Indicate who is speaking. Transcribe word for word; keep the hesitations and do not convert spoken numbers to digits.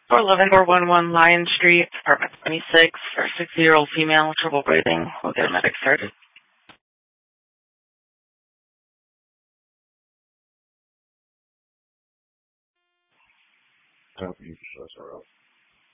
Speaker 1: four eleven four one one Lion Street, apartment twenty-six, for a sixty-year-old female, trouble breathing. We'll get a medic started.
Speaker 2: Copy, you can show us our